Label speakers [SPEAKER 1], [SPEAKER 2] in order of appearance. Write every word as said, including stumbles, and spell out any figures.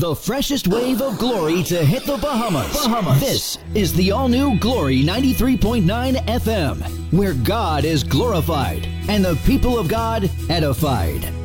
[SPEAKER 1] The freshest wave of glory to hit the Bahamas. Bahamas. This is the all-new Glory ninety-three point nine F M, where God is glorified and the people of God edified.